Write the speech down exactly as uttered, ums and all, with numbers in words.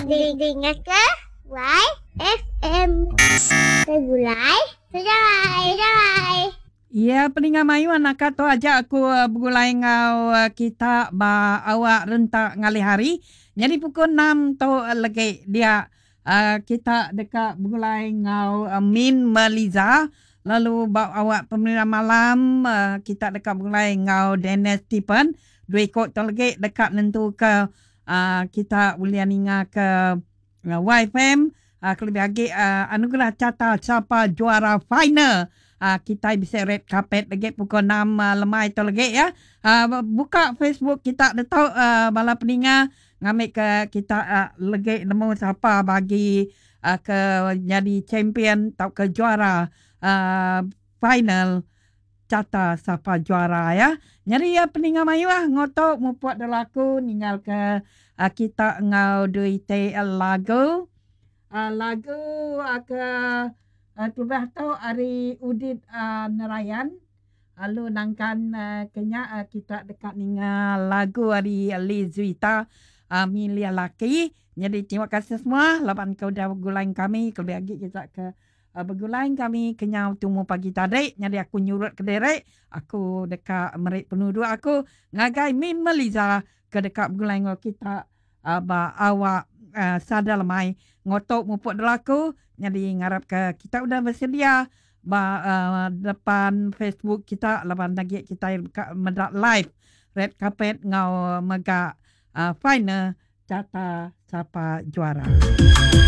Dengar ke Y F M. Segulai, segulai, segulai. Ya, peningan mayu anak kata ajak aku uh, bergulai ngau uh, kita ba awak rentak ngali hari. Jadi pukul enam tu uh, lagi dia uh, kita dekat bergulai ngau uh, Min Meliza. Lalu ba awak pemirsa malam uh, kita dekat bergulai ngau Dennis Stephen. Dua ikut tu lagi dekat nentu ke uh, kita boleh ninga ke uh, Y F M. Uh, kelebih lagi uh, anugerah cata siapa juara final. Uh, kita bisa red carpet lagi pukul enam uh, lemai tu lagi ya. Uh, buka Facebook kita dah tahu uh, bala peninga ngambil ke kita uh, lagi nemu siapa bagi uh, ke jadi champion atau ke juara uh, final cata siapa juara ya. Jadi ya peninga mayu ah ngotok mu puat dalaku ninggal ke uh, kita ngau duite lagu uh, lagu uh, ke Uh, tu dah tahu hari Udit uh, Narayan. Lalu nangkan uh, kenya uh, kita dekat dengan lagu hari Ali Zuita uh, Milia Laki. Jadi terima kasih semua. Lapan kau dah bergulain kami. Kalau lagi kita ke uh, bergulain kami kenya tunggu pagi tadi. Jadi aku nyurut ke derek. Aku dekat merik penuduh aku. Ngagai Min Meliza ke dekat bergulain kita uh, ba awak uh, sadar lemai. Ngotok mupuk dalaku. Jadi ngarap ke kita udah bersedia ba uh, depan Facebook kita lapan lagi kita medak live red carpet ngau mega uh, final cata siapa juara.